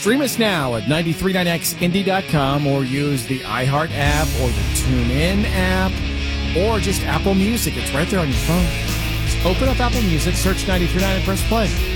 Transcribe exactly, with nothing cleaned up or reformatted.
Stream us now at nine three nine x indie dot com or use the iHeart app or the TuneIn app or just Apple Music. It's right there on your phone. Just open up Apple Music, search nine three nine and press play.